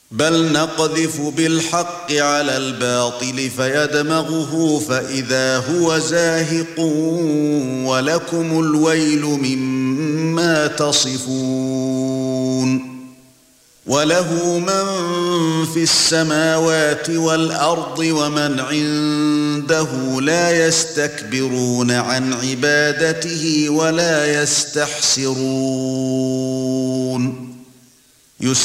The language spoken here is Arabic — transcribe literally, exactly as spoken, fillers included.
بل نقذف بالحق على الباطل فيدمغه فإذا هو زاهق ولكم الويل مما تصفون وله من في السماوات والأرض ومن عنده لا يستكبرون عن عبادته ولا يستحسرون